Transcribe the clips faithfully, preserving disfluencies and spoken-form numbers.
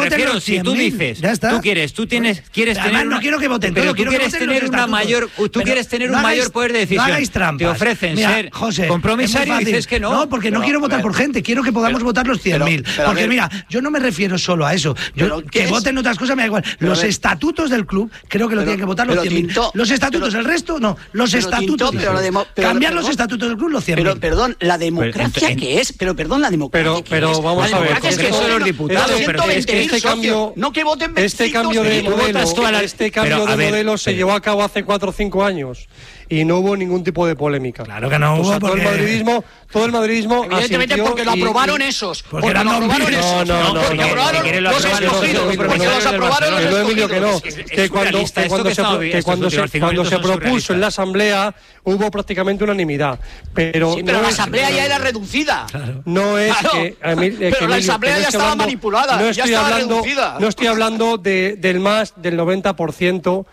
me refiero, si tú dices, tú quieres, tú tienes, quieres tener, no quiero que voten todo, pero tú quieres tener una mayor, tú quieres tener un mayor poder de decisión. Te ofrecen ser compromisario y dices que no. No, porque no quiero votar por gente, quiero que podamos votar los cien mil. Porque mira, yo no me refiero solo a eso. Que voten otras cosas me da igual. Los estatutos del club creo que lo tienen que votar los cien mil. Los estatutos, el resto no. Los estatutos. Cambiar los estatutos del club los cien mil. Pero perdón, la democracia que es, pero perdón, la democracia. Pero vamos a ver, es que son los diputados, pero es que este cambio, no que voten este cambio de modelo, este cambio de modelo se llevó a cabo hace cuatro o cinco años y no hubo ningún tipo de polémica. Claro que no hubo, o sea, todo el madridismo, todo el madridismo evidentemente porque lo aprobaron y, esos, porque, porque lo aprobaron esos, no, no, no, porque no, aprobaron los escogidos, porque los aprobaron los escogidos. Que no, que cuando que cuando se que cuando se cuando se propuso en la asamblea hubo prácticamente unanimidad, pero sí, pero la asamblea ya era reducida. No es que pero la asamblea ya estaba manipulada, no estoy hablando no estoy hablando de del más del noventa por ciento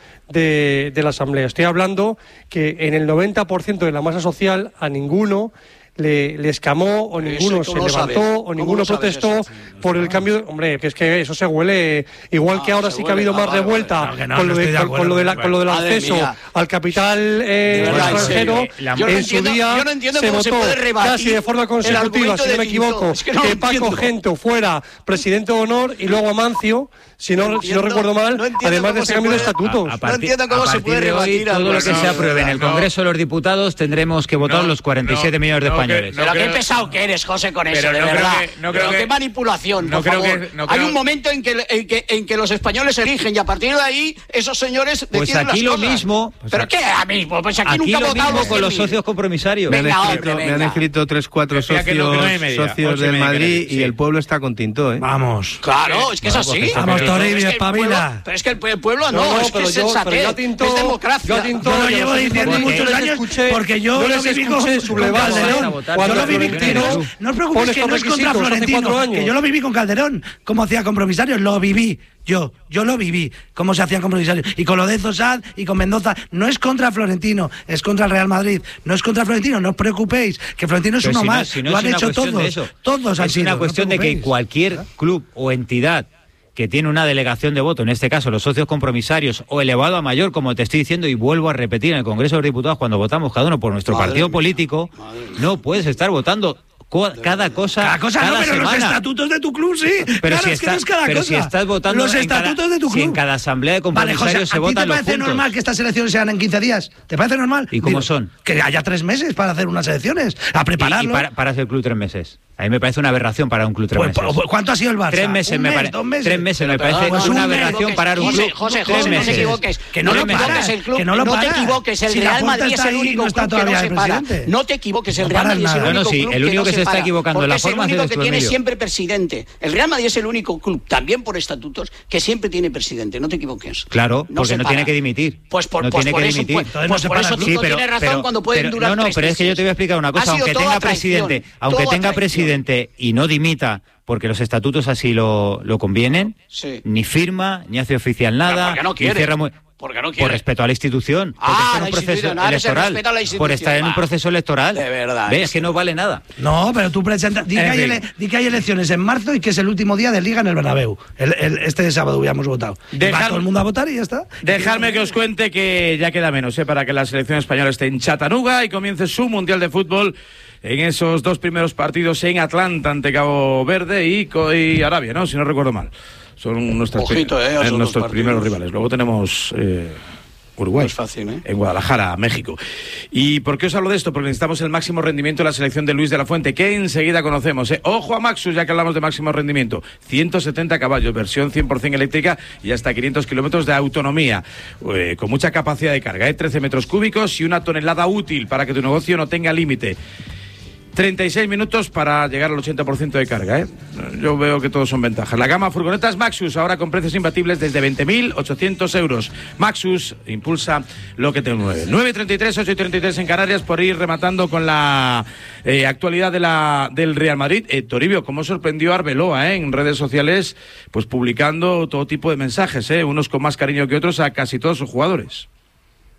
de de la asamblea, estoy hablando que en el noventa por ciento de la masa social a ninguno le, le escamó o ninguno se levantó o ninguno protestó por el cambio. Hombre, que es que eso se huele igual que ahora sí que ha habido más revuelta con lo de con lo de con lo del acceso al capital extranjero. En su día se votó casi de forma consecutiva, si no me equivoco, que Paco Gento fuera presidente de honor y luego Amancio, si no si no recuerdo mal, además de ese cambio de estatutos. No entiendo cómo se puede rebatir todo lo que se apruebe en el Congreso de los Diputados tendremos que votar los cuarenta y siete millones de españoles. Pero no qué creo, pesado que eres, José, con eso, de no verdad. Que, no pero que, qué manipulación, no por favor. Que, no Hay creo... un momento en que, en, que, en que los españoles eligen y a partir de ahí esos señores deciden pues aquí las lo cosas. Mismo. Pues ¿Pero aquí, qué a mismo? Pues aquí, aquí nunca lo votado mismo con los socios compromisarios. Venga, me, han escrito, hombre, me han escrito tres, cuatro socios, que no, que no socios del Madrid y el pueblo está con Tintó, ¿eh? Vamos. Claro, es que es así. Vamos, Toribio, espabila. Pero es que el pueblo no, es que es sensatez, es democracia. Yo lo llevo diciendo muchos años porque yo lo viví con Calderón. Yo lo viví. No os preocupéis que no es contra Florentino, que yo lo viví con Calderón, cómo hacía compromisarios, lo viví. Yo, yo lo viví, cómo se hacían compromisarios. Y con lo de Zosad y con Mendoza, no es contra Florentino, es contra el Real Madrid. No es contra Florentino, no os preocupéis, que Florentino es uno más. Lo han hecho todos, todos han sido. Es una cuestión de que cualquier club o entidad que tiene una delegación de voto, en este caso los socios compromisarios o elevado a mayor, como te estoy diciendo y vuelvo a repetir en el Congreso de los Diputados, cuando votamos cada uno por nuestro madre partido mía, político, no puedes estar votando cada cosa cada cosa cada no, pero semana. Los estatutos de tu club sí, pero claro, si es que está, no es cada pero cosa. Si estás votando los estatutos cada, de tu club. Si en cada asamblea de compromisarios vale, José, se votan los puntos. ¿A ti te parece normal que estas elecciones sean en quince días? ¿Te parece normal? ¿Y cómo Digo, son? Que haya tres meses para hacer unas elecciones, a prepararlo. ¿Y, y para, para hacer el club tres meses? A mí me parece una aberración parar un club tres pues, meses. Pues, ¿cuánto ha sido el Barça? Tres meses, me parece. Tres meses me parece pues una aberración parar un club. José, José, no te equivoques. Que no lo paras, el club. No te equivoques, el Real Madrid es el único club que no se para. No te equivoques, el Real Madrid es el único club que no se para. El único que se está equivocando en la forma es el único que tiene siempre presidente. El Real Madrid es el único club, también por estatutos, que siempre tiene presidente. No te equivoques. Claro, porque no tiene que dimitir. Pues por no tiene que dimitir. Pues por eso Tito tiene razón cuando pueden durar. No, no, pero es que yo te voy a explicar una cosa. Aunque tenga presidente, aunque tenga presidente y no dimita, porque los estatutos así lo, lo convienen, sí. ni firma, ni hace oficial nada, no ni cierra muy... Porque no quiere. Por respeto a la institución, porque ah, está en un proceso electoral, por estar en un proceso electoral. De verdad. ¿Ves? Es que no vale nada. No, pero tú presentas... Di, que hay, di que hay elecciones en marzo y que es el último día de Liga en el Bernabéu. El, el, este sábado hubiéramos votado. Dejar, va todo el mundo a votar y ya está. Dejadme que os cuente que ya queda menos, ¿eh? Para que la selección española esté en Chattanooga y comience su Mundial de Fútbol en esos dos primeros partidos en Atlanta ante Cabo Verde y, y Arabia, ¿no? Si no recuerdo mal. Son nuestras Ojito, eh, eh, nuestros primeros rivales. Luego tenemos... Eh, Uruguay, es fácil, ¿eh? En Guadalajara, México. ¿Y por qué os hablo de esto? Porque necesitamos el máximo rendimiento de la selección de Luis de la Fuente, que enseguida conocemos. ¿eh? Ojo a Maxus, ya que hablamos de máximo rendimiento. ciento setenta caballos, versión cien por ciento eléctrica y hasta quinientos kilómetros de autonomía. Eh, con mucha capacidad de carga, ¿eh? trece metros cúbicos y una tonelada útil para que tu negocio no tenga límite. treinta y seis minutos para llegar al ochenta por ciento de carga, ¿eh? Yo veo que todos son ventajas. La gama furgonetas Maxus, ahora con precios imbatibles desde veinte mil ochocientos euros. Maxus impulsa lo que te mueve. nueve treinta y tres, ocho treinta y tres en Canarias, por ir rematando con la eh, actualidad de la, del Real Madrid. Eh, Toribio, ¿cómo sorprendió a Arbeloa, eh, en redes sociales, pues publicando todo tipo de mensajes, eh, unos con más cariño que otros a casi todos sus jugadores?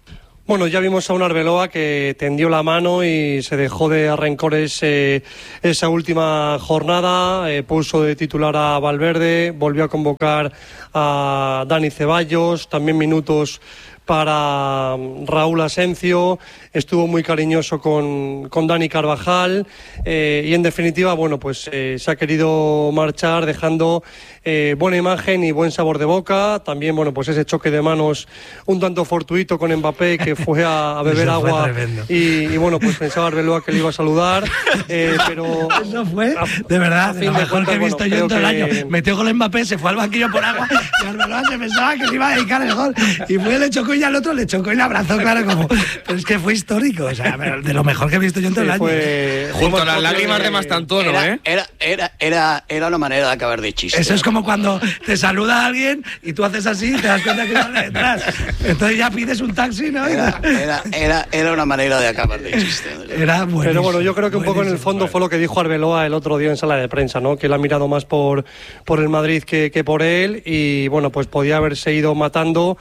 Bueno, ya vimos a un Arbeloa que tendió la mano y se dejó de rencores eh, esa última jornada, eh, puso de titular a Valverde, volvió a convocar a Dani Ceballos, también minutos para Raúl Asencio, estuvo muy cariñoso con, con Dani Carvajal eh, y en definitiva, bueno, pues eh, se ha querido marchar dejando eh, buena imagen y buen sabor de boca. También, bueno, pues ese choque de manos un tanto fortuito con Mbappé, que fue a, a beber agua y, y bueno, pues pensaba Arbeloa que le iba a saludar, eh, pero... Eso fue, de verdad, de lo mejor que he visto bueno, yo en todo el que... año. Metió gol Mbappé, se fue al banquillo por agua y Arbeloa se pensaba que le iba a dedicar el gol y fue, le chocó y al otro le chocó y le abrazó, claro, como... Pero es que fue histórico, o sea, de lo mejor que he visto yo en todo el año. Fue... Junto a las lágrimas de Mastantuono, era, ¿eh? Era, era, era, era una manera de acabar de chiste. Eso es como cuando te saluda alguien y tú haces así y te das cuenta que sale detrás. Entonces ya pides un taxi, ¿no? Era, era, era, era una manera de acabar de chiste. Era buenísimo. Pero bueno, yo creo que un poco en el fondo fue lo que dijo Arbeloa el otro día en sala de prensa, ¿no? Que él ha mirado más por, por el Madrid que, que por él y bueno, pues podía haberse ido matando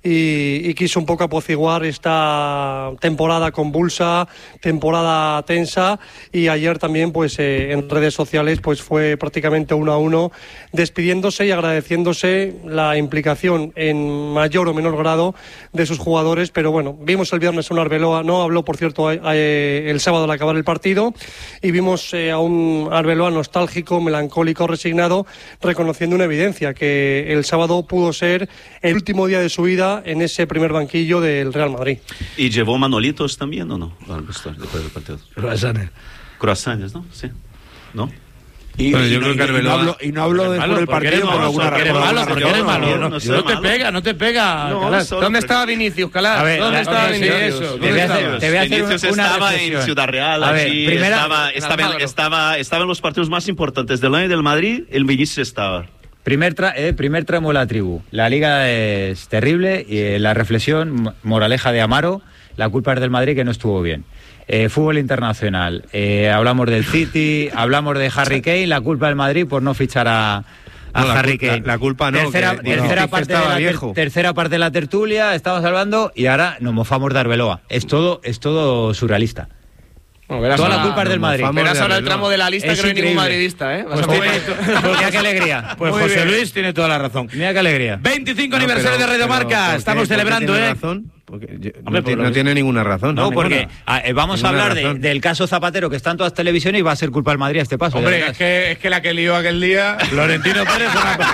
y, y quiso un poco apaciguar esta temporada convulsa, temporada tensa y ayer también pues eh, en redes sociales pues fue prácticamente uno a uno despidiéndose y agradeciéndose la implicación en mayor o menor grado de sus jugadores, pero bueno, vimos el viernes a un Arbeloa, no habló por cierto eh, el sábado al acabar el partido y vimos eh, a un Arbeloa nostálgico, melancólico, resignado, reconociendo una evidencia, que el sábado pudo ser el último día de su vida en ese primer banquillo del Real Madrid. ¿Y llevó manolitos también o no? Después del partido. Croissants. Croissants, ¿no? Sí. ¿No? Y, bueno, y, yo no, creo que y, no hablo, y no hablo después del partido por alguna razón. Eres malo, porque eres malo. No, no, no te pega, no te pega. No, ¿dónde estaba Vinicius, Calás? A ver, ¿Dónde estaba Vinicius? Eso, te voy a hacer, te voy a hacer Vinicius una estaba reflexión. en Ciudad Real, a ver, allí, primera, estaba, estaba, estaba, estaba en los partidos más importantes del año del Madrid, el Vinicius estaba. Primer, tra eh, primer tramo de la tribu. La liga es terrible y eh, la reflexión, moraleja de Amaro, la culpa es del Madrid que no estuvo bien. Eh, fútbol internacional, eh, hablamos del City, hablamos de Harry Kane, la culpa del Madrid por no fichar a, a no, Harry Kane. La, la culpa no, tercera, que, tercera, no, parte de la ter, tercera parte de la tertulia, estamos hablando y ahora nos mofamos de Arbeloa. Es todo, es todo surrealista. No, verás Toda ahora, la culpa es del Madrid. Verás ahora el tramo de la lista, es que no hay ningún madridista, ¿eh? Pues tiene, pues mira qué alegría. Pues Muy José bien. Luis tiene toda la razón. Mira qué alegría. veinticinco no, aniversario pero, de Radio Marca. Estamos celebrando, ¿eh? Razón? Porque yo, Hombre, no, no tiene ninguna razón. No, no porque a, eh, vamos ninguna a hablar de, del caso Zapatero, que está en todas las televisiones y va a ser culpa del Madrid a este paso. Hombre, es que, es que la que lió aquel día, Florentino Pérez,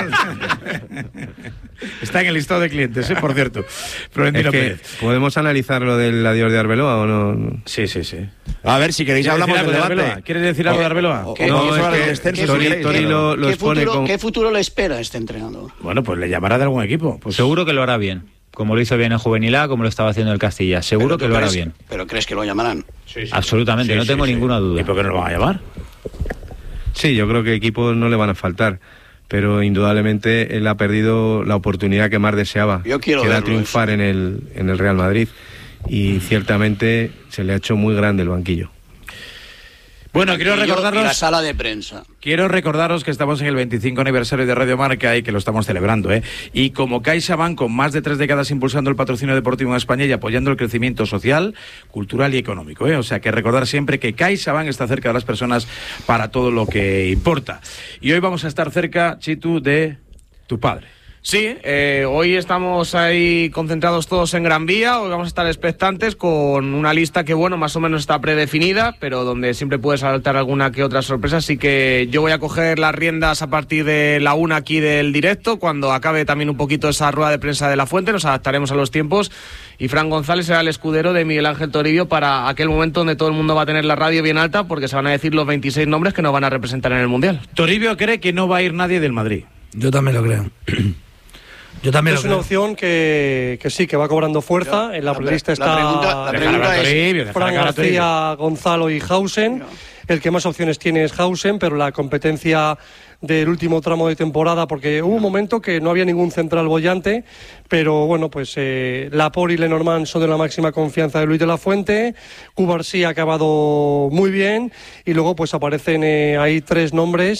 está en el listado de clientes, ¿eh? Por cierto. Florentino es que Pérez. ¿Podemos analizar lo del adiós de Arbeloa o no? Sí, sí, sí. A ver, si queréis hablamos del de debate. ¿Quieres decir algo de Arbeloa? O, o, no, no, es que Tori, Tori lo, lo ¿Qué, expone futuro, con... ¿Qué futuro le espera a este entrenador? Bueno, pues le llamará de algún equipo. Pues seguro que lo hará bien. Como lo hizo bien en Juvenil A, como lo estaba haciendo en el Castilla. Seguro que lo hará crees, bien. ¿Pero crees que lo llamarán? Sí, sí. Absolutamente, sí, no sí, tengo sí. ninguna duda. ¿Y por qué no lo van a llamar? Sí, yo creo que equipos no le van a faltar. Pero indudablemente él ha perdido la oportunidad que más deseaba, yo quiero que era triunfar en el, en el Real Madrid. Y ciertamente se le ha hecho muy grande el banquillo. Bueno, quiero recordaros... Y la sala de prensa. Quiero recordaros que estamos en el veinticinco aniversario de Radio Marca y que lo estamos celebrando, ¿eh? Y como CaixaBank, con más de tres décadas impulsando el patrocinio deportivo en España y apoyando el crecimiento social, cultural y económico, ¿eh? O sea, que recordar siempre que CaixaBank está cerca de las personas para todo lo que importa. Y hoy vamos a estar cerca, Chitu, de tu padre. Sí, eh, hoy estamos ahí concentrados todos en Gran Vía, hoy vamos a estar expectantes con una lista que, bueno, más o menos está predefinida, pero donde siempre puede saltar alguna que otra sorpresa, así que yo voy a coger las riendas a partir de la una aquí del directo, cuando acabe también un poquito esa rueda de prensa de La Fuente, nos adaptaremos a los tiempos, y Fran González será el escudero de Miguel Ángel Toribio para aquel momento donde todo el mundo va a tener la radio bien alta, porque se van a decir los veintiséis nombres que nos van a representar en el Mundial. Toribio cree que no va a ir nadie del Madrid. Yo también lo creo. Yo también es una opción que, que sí, que va cobrando fuerza. En la, la lista está la pregunta, la pregunta es Fran García, Gonzalo y Hausen. El que más opciones tiene es Hausen, pero la competencia del último tramo de temporada, porque hubo un momento que no había ningún central boyante, pero bueno, pues eh, Laporte y Lenormand son de la máxima confianza de Luis de la Fuente, Cubarsí ha acabado muy bien, y luego pues aparecen eh, ahí tres nombres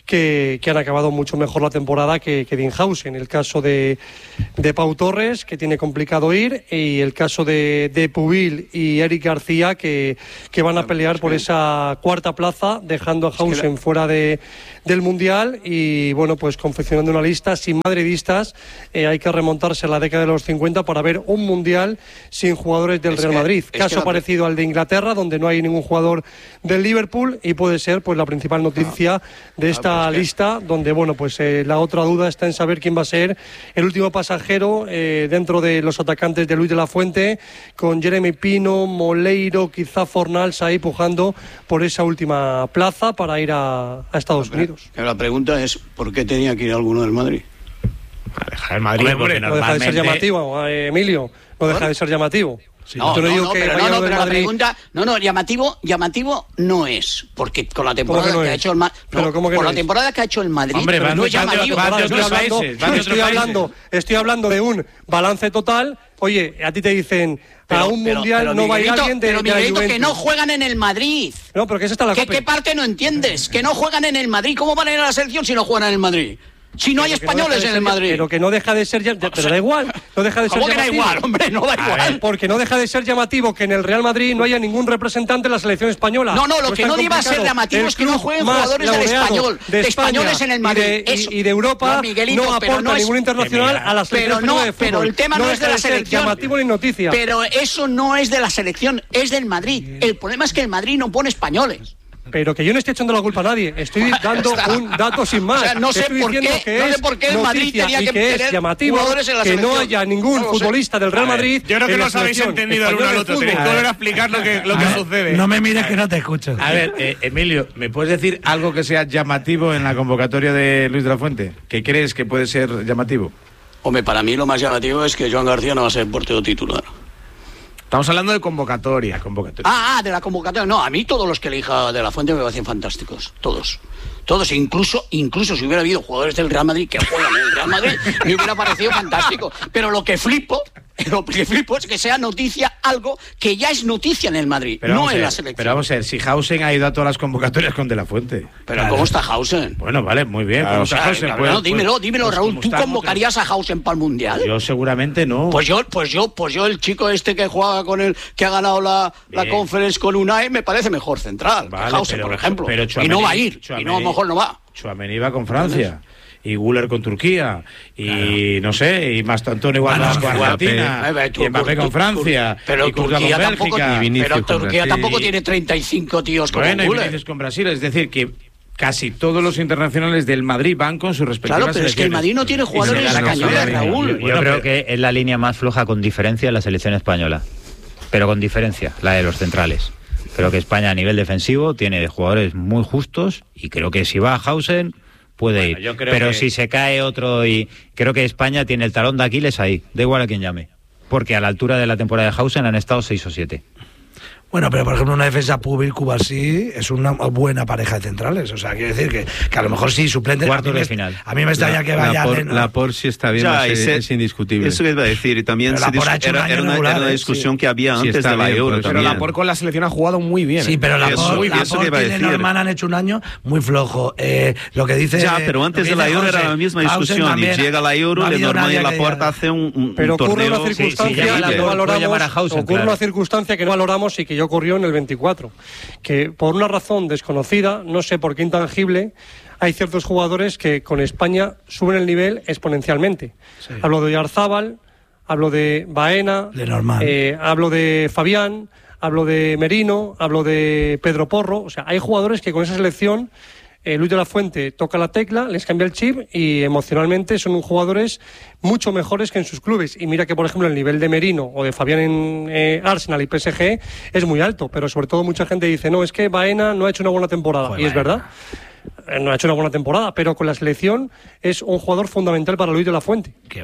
que, que han acabado mucho mejor la temporada que, que Dinhausen. El caso de, de Pau Torres, que tiene complicado ir, y el caso de, de Pubil y Eric García, que, que van a pelear por esa cuarta plaza, dejando a Hausen fuera de, del Mundial. Y bueno, pues confeccionando una lista sin madridistas. Eh, hay que remontarse a la década de los cincuenta para ver un Mundial sin jugadores del Real Madrid. Caso parecido al de Inglaterra, donde no hay ningún jugador del Liverpool, y puede ser pues la principal noticia de esta lista, donde bueno, pues eh, la otra duda está en saber quién va a ser el último pasajero eh, dentro de los atacantes de Luis de la Fuente, con Jeremy Pino, Moleiro, quizá Fornals ahí pujando por esa última plaza para ir a, a Estados no, Unidos. Pero la pregunta es, ¿por qué tenía que ir alguno del Madrid? A dejar el Madrid, hombre, no deja de ser llamativo, eh, Emilio, no deja de ser llamativo. Sí. No, no, no, no, pero, no, no, pero la pregunta, no, no, llamativo, llamativo no es, porque con la temporada que, no que ha hecho el Madrid, no, con no la temporada es? que ha hecho el Madrid, hombre, pero no es llamativo. Van de otros países, van de estoy hablando, estoy hablando de un balance total. Oye, a ti te dicen pero, a un pero, mundial pero, no va a ir alguien de, pero, de la Juventus. Que no juegan en el Madrid. No, pero que esa está la ¿Qué, ¿Qué parte no entiendes? Que no juegan en el Madrid. ¿Cómo van a ir a la selección si no juegan en el Madrid? Si no hay españoles no en el Madrid. Pero que no deja de ser... Pero da igual, no deja de ser ¿Cómo llamativo. que da igual, hombre? No da igual. Ver, porque no deja de ser llamativo que en el Real Madrid no haya ningún representante de la selección española. No, no, lo no que no debe ser llamativo es que no jueguen jugadores del español, de, de españoles en el Madrid. Y de, y, y de Europa no, no aporta no es, ningún internacional a la selección pero no, de fútbol. Pero el tema no, no es de la selección. Llamativo ni noticia. Pero eso no es de la selección, es del Madrid. El problema es que el Madrid no pone españoles. Pero que yo no estoy echando la culpa a nadie, estoy dando un dato sin más. O sea, no sé estoy por qué, que no sé por qué el Madrid tenía que, que es llamativo que no haya ningún no futbolista del Real Madrid. Yo creo que no os habéis entendido el uno al otro. Tenéis que volver a explicar lo que, lo que sucede. No me mires que no te escucho. A ver, eh, Emilio, ¿me puedes decir algo que sea llamativo en la convocatoria de Luis de la Fuente? ¿Qué crees que puede ser llamativo? Hombre, para mí lo más llamativo es que Joan García no va a ser portero titular. Estamos hablando de convocatoria, convocatoria. Ah, ah, de la convocatoria. No, a mí todos los que elija de la Fuente me parecen fantásticos. Todos. Todos, incluso, incluso si hubiera habido jugadores del Real Madrid que juegan en el Real Madrid, me hubiera parecido fantástico. Pero lo que flipo, lo que flipo es que sea noticia algo que ya es noticia en el Madrid, pero no en la selección. Pero vamos a ver, si Hausen ha ido a todas las convocatorias con De la Fuente. Pero claro. ¿Cómo está Hausen? Bueno, vale, muy bien. Claro, o sea, Hausen, claro, pues, no, dímelo, pues, dímelo, pues, Raúl. ¿Tú convocarías a Hausen para el Mundial? Yo seguramente no. Pues yo, pues yo, pues yo, el chico este que juega con el, que ha ganado la, la Conference con Unai, me parece mejor central. Vale, que Hausen, pero, por ejemplo. Pero Chouameni, y no va a ir. Chouameni, y no, a lo mejor no va. Chouameni va con Francia. Y Güler con Turquía, y claro. no sé, y más Antonio igual bueno, con Argentina, y Mbappé con Francia, pero y Turquía con tampoco, Bélgica, pero Turquía tampoco tiene treinta y cinco tíos como bueno, Güler. Y Vinicius con Brasil, es decir, que casi todos los internacionales del Madrid van con sus respectivas Claro, pero es que el Madrid no tiene jugadores españoles, Raúl. Yo, yo bueno, creo pero... que es la línea más floja con diferencia en la selección española, pero con diferencia, la de los centrales. Creo que España a nivel defensivo tiene jugadores muy justos y creo que si va a Hausen puede bueno, ir, pero que... si se cae otro y creo que España tiene el talón de Aquiles ahí, da igual a quien llame, porque a la altura de la temporada de Hausen han estado seis o siete. Bueno, pero por ejemplo una defensa Pubil Kubasí es una buena pareja de centrales, o sea, quiero decir que, que a lo mejor sí suplente. Cuartos de final. A mí me extraña la, que vaya. La, por, la por si está bien, ya, es, se, es indiscutible. Eso que iba a decir, y también se dis- era, era, una, era una discusión sí. que había antes sí de la Euro. Pero la por con la selección ha jugado muy bien. Sí, pero la por, la por y Norman han hecho un año muy flojo. Eh, lo que dice. Ya, pero antes de la Euro era la misma discusión y llega la Euro, le Norman y la Porta hace un pero ocurre una circunstancia que no valoramos. Ocurre una circunstancia que no valoramos y que ya ocurrió en el veinticuatro. Que por una razón desconocida, no sé por qué intangible, hay ciertos jugadores que con España suben el nivel exponencialmente. Sí. Hablo de Oyarzábal, hablo de Baena, de Normal. Eh, hablo de Fabián, hablo de Merino, hablo de Pedro Porro. O sea, hay jugadores que con esa selección Eh, Luis de la Fuente toca la tecla, les cambia el chip y emocionalmente son jugadores mucho mejores que en sus clubes. Y mira que, por ejemplo, el nivel de Merino o de Fabián en eh, Arsenal y P S G es muy alto, pero sobre todo mucha gente dice, no, es que Baena no ha hecho una buena temporada. Fue y Baena. Es verdad, no ha hecho una buena temporada, pero con la selección es un jugador fundamental para Luis de la Fuente. ¿Qué va?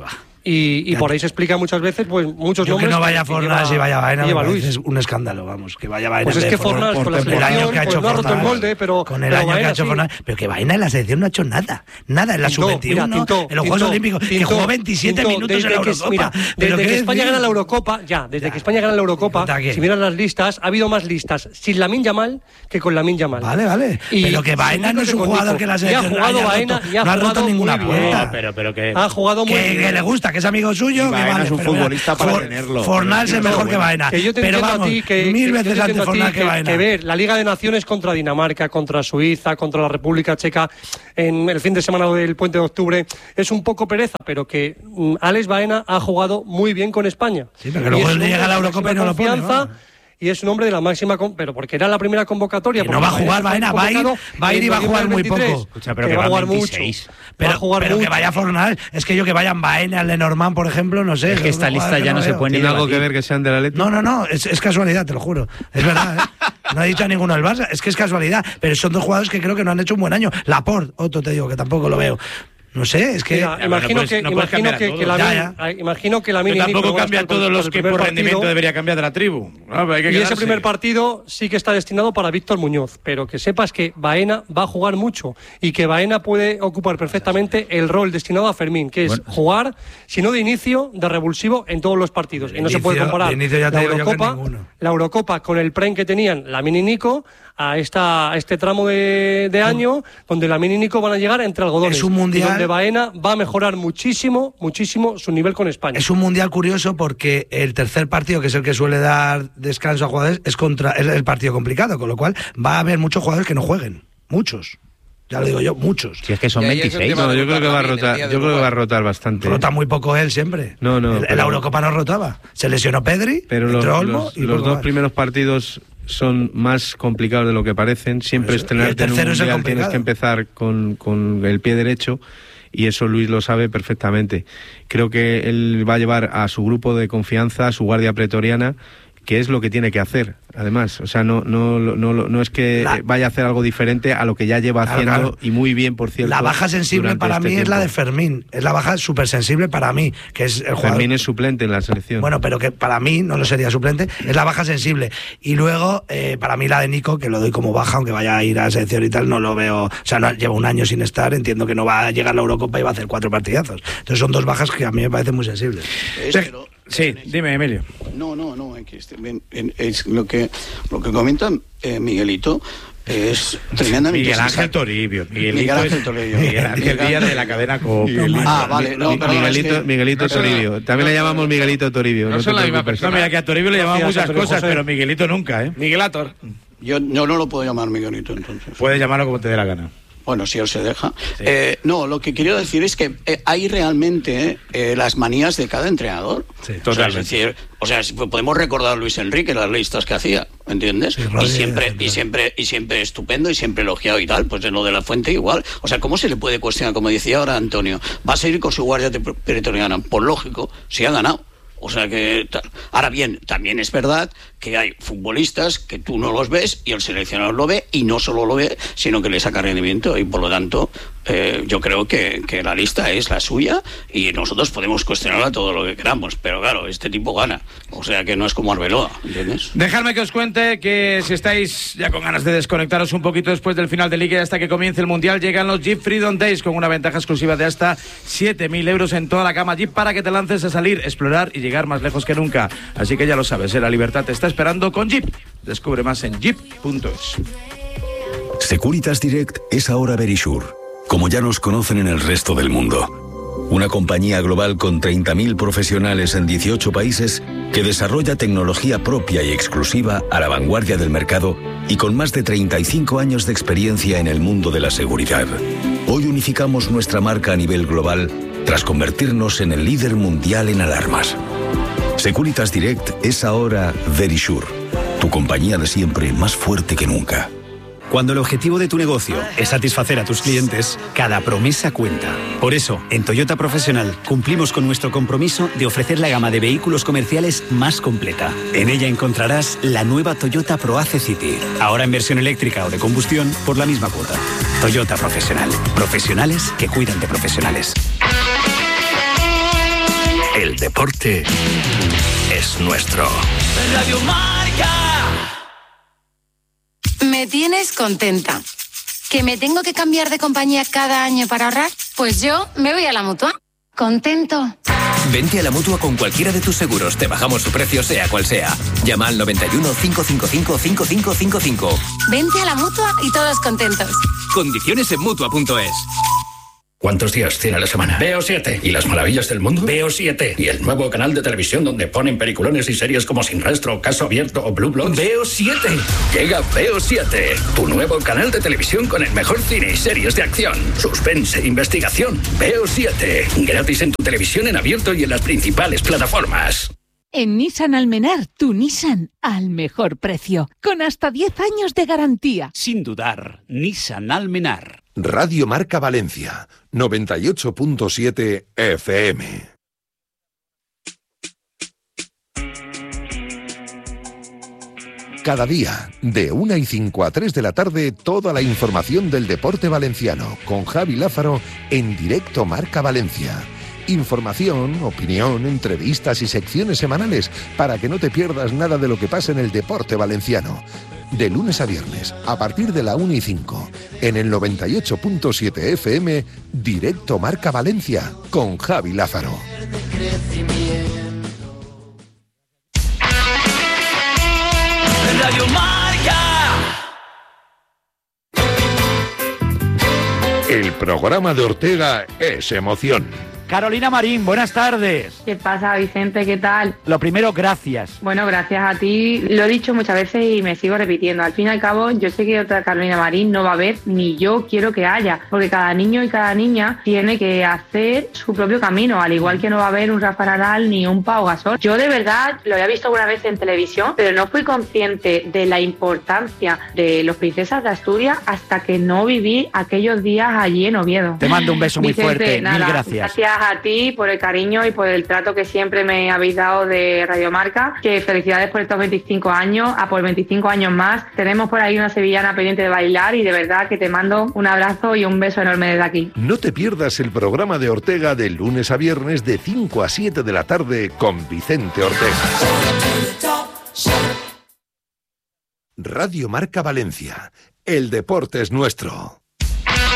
Y, y por ahí se explica muchas veces, pues muchos Yo nombres. Que no vaya Fornals y vaya Baena, lleva Luis. Es un escándalo, vamos, que vaya Baena. Pues es que Fornals con la selección pues no ha roto el molde, pero con el pero año Baena, que ha hecho sí. Fornals, pero que Baena en la selección no ha hecho nada, nada en la sub veintiuno, en los Tinto, Juegos Olímpicos, que jugó veintisiete Tinto, minutos en la que, Eurocopa. Mira, pero desde que España decir? gana la Eurocopa, ya, desde ya. que España gana la Eurocopa, si miran las listas, ha habido más listas sin Lamine Yamal que con Lamine Yamal. Vale, vale. Y pero que Baena no es un jugador que la selección ha jugado Baena, no ha roto ninguna puerta. Pero, pero que ha jugado muy bien. Que le gusta, que es amigo suyo. Baena es un futbolista para tenerlo. Fornals es mejor que Baena. Que yo te pero vamos, a ti que, mil que, veces antes Fornals que, que Baena. Que ver la Liga de Naciones contra Dinamarca, contra Suiza, contra la República Checa en el fin de semana del Puente de Octubre es un poco pereza, pero que um, Alex Baena ha jugado muy bien con España. Sí, pero que luego él llega a la Eurocopa y no lo pone, ¿no? Y es un hombre de la máxima, pero porque era la primera convocatoria. Que no va a jugar Baena, va a ir, va a ir y va a jugar muy poco. Escucha, pero que, que va a jugar veintiséis. Mucho. Pero, va a jugar pero mucho. que vaya Fornals, es que yo que vayan Baena, Lenormand, por ejemplo, no sé. Es que esta lista ya no, no se puede ni ¿Tiene algo que ver que sean de la Leti? No, no, no, es, es casualidad, te lo juro. Es verdad, ¿eh? No he dicho a ninguno del Barça, es que es casualidad. Pero son dos jugadores que creo que no han hecho un buen año. Laporte, otro te digo, que tampoco lo veo. No sé, es que. Mira, imagino, que, no imagino, que, que la ya, ya. imagino que la mini tampoco cambia todos los que por rendimiento debería cambiar de la tribu. No, hay que y quedarse. Ese primer partido sí que está destinado para Víctor Muñoz, pero que sepas que Baena va a jugar mucho y que Baena puede ocupar perfectamente el rol destinado a Fermín, que es bueno. jugar, si no de inicio, de revulsivo en todos los partidos. Y no inicio, se puede comparar la Eurocopa, la Eurocopa con el prime que tenían la mini Nico a esta a este tramo de, de año donde la mini Nico van a llegar entre algodones. Es un mundial. Y donde Baena va a mejorar muchísimo, muchísimo su nivel con España. Es un mundial curioso porque el tercer partido, que es el que suele dar descanso a jugadores, es contra es el partido complicado, con lo cual va a haber muchos jugadores que no jueguen. Muchos. Ya lo digo yo, muchos. Si es que son veintiséis. No, yo creo que va a rotar, yo creo que va a rotar bastante. Rota muy poco él siempre. No, no. En la Eurocopa no rotaba. Se lesionó Pedri, pero los, Olmo los, y los dos más. primeros partidos son más complicados de lo que parecen. Siempre estrenarte en un mundial tienes que empezar con, con el pie derecho. Y eso Luis lo sabe perfectamente. Creo que él va a llevar a su grupo de confianza, a su guardia pretoriana, que es lo que tiene que hacer, además. O sea, no no no, no es que la, vaya a hacer algo diferente a lo que ya lleva claro, haciendo, claro. Y muy bien, por cierto. La baja sensible para este mí tiempo. Es la de Fermín. Es la baja súper sensible para mí, que es el jugador. Fermín es suplente en la selección. Bueno, pero que para mí no lo sería suplente, es la baja sensible. Y luego, eh, para mí la de Nico, que lo doy como baja, aunque vaya a ir a la selección y tal, no lo veo. O sea, no, lleva un año sin estar, entiendo que no va a llegar a la Eurocopa y va a hacer cuatro partidazos. Entonces son dos bajas que a mí me parecen muy sensibles. Es, pero... Sí, dime, Emilio. No, no, no, es lo que lo que comenta eh, Miguelito es tremendamente. Miguel Ángel Toribio. Miguelito Miguel Ángel Toribio. Miguel Ángel Díaz de la cadena Cope. Ah, vale. No, no, Miguelito, es que, Miguelito no, Toribio. También no, le llamamos Miguelito Toribio. No, no son la misma persona. Mira, que a Toribio le llamamos muchas cosas, pero Miguelito nunca, ¿eh? Miguelator. Yo no, no lo puedo llamar Miguelito, entonces. Puedes llamarlo como te dé la gana. Bueno, si él se deja. Sí. Eh, no, lo que quiero decir es que eh, hay realmente eh, las manías de cada entrenador. Sí, totalmente. O sea, es decir, o sea, si podemos recordar a Luis Enrique las listas que hacía, ¿entiendes? Sí, y siempre, y siempre, y siempre estupendo y siempre elogiado y tal. Pues en lo de la Fuente igual. O sea, ¿cómo se le puede cuestionar? Como decía ahora Antonio, va a seguir con su guardia pretoriana. Por lógico, si ha ganado. O sea que... Ahora bien, también es verdad que hay futbolistas que tú no los ves y el seleccionador lo ve, y no solo lo ve, sino que le saca rendimiento, y por lo tanto eh, yo creo que, que la lista es la suya y nosotros podemos cuestionarla todo lo que queramos, pero claro, este tipo gana. O sea que no es como Arbeloa, ¿entiendes? Dejadme que os cuente que si estáis ya con ganas de desconectaros un poquito después del final de Liga y hasta que comience el Mundial, llegan los Jeep Freedom Days con una ventaja exclusiva de hasta siete mil euros en toda la gama Jeep para que te lances a salir, explorar y llegar más lejos que nunca. Así que ya lo sabes, ¿eh? La libertad te está esperando con Jeep. Descubre más en jeep punto es. Securitas Direct es ahora Verisure, como ya nos conocen en el resto del mundo. Una compañía global con treinta mil profesionales en dieciocho países que desarrolla tecnología propia y exclusiva a la vanguardia del mercado y con más de treinta y cinco años de experiencia en el mundo de la seguridad. Hoy unificamos nuestra marca a nivel global tras convertirnos en el líder mundial en alarmas. Securitas Direct es ahora Verisure, tu compañía de siempre más fuerte que nunca. Cuando el objetivo de tu negocio es satisfacer a tus clientes, cada promesa cuenta. Por eso, en Toyota Profesional cumplimos con nuestro compromiso de ofrecer la gama de vehículos comerciales más completa. En ella encontrarás la nueva Toyota ProAce City, ahora en versión eléctrica o de combustión por la misma cuota. Toyota Profesional. Profesionales que cuidan de profesionales. deporte es nuestro. Radio Marca. Me tienes contenta. ¿Que me tengo que cambiar de compañía cada año para ahorrar? Pues yo me voy a la Mutua. Contento. Vente a la Mutua con cualquiera de tus seguros. Te bajamos su precio sea cual sea. Llama al noventa y uno, cinco cinco cinco, cinco cinco cinco cinco. Vente a la Mutua y todos contentos. Condiciones en Mutua punto es. ¿Cuántos días tiene la semana? Veo siete. ¿Y las maravillas del mundo? Veo siete. ¿Y el nuevo canal de televisión donde ponen peliculones y series como Sin Rastro, Caso Abierto o Blue Bloods? Veo siete. Llega Veo siete, tu nuevo canal de televisión con el mejor cine y series de acción, suspense, investigación. Veo siete. Gratis en tu televisión en abierto y en las principales plataformas. En Nissan Almenar, tu Nissan al mejor precio, con hasta diez años de garantía. Sin dudar, Nissan Almenar. Radio Marca Valencia, noventa y ocho punto siete F M. Cada día, de una y cinco a tres de la tarde, toda la información del deporte valenciano, con Javi Lázaro, en directo Marca Valencia. Información, opinión, entrevistas y secciones semanales para que no te pierdas nada de lo que pasa en el deporte valenciano. De lunes a viernes, a partir de la una y cinco, en el noventa y ocho punto siete F M, directo Marca Valencia, con Javi Lázaro. Radio Marca. El programa de Ortega es emoción. Carolina Marín, buenas tardes. ¿Qué pasa, Vicente? ¿Qué tal? Lo primero, gracias. Bueno, gracias a ti. Lo he dicho muchas veces y me sigo repitiendo. Al fin y al cabo, yo sé que otra Carolina Marín no va a haber, ni yo quiero que haya, porque cada niño y cada niña tiene que hacer su propio camino, al igual que no va a haber un Rafa Nadal ni un Pau Gasol. Yo de verdad lo había visto alguna vez en televisión, pero no fui consciente de la importancia de los Princesas de Asturias hasta que no viví aquellos días allí en Oviedo. Te mando un beso muy Vicente, fuerte, nada, mil gracias. Gracias a ti por el cariño y por el trato que siempre me habéis dado de Radio Marca, que felicidades por estos veinticinco años, a por veinticinco años más. Tenemos por ahí una sevillana pendiente de bailar y de verdad que te mando un abrazo y un beso enorme desde aquí. No te pierdas el programa de Ortega de lunes a viernes de cinco a siete de la tarde con Vicente Ortega. Radio Marca Valencia, el deporte es nuestro.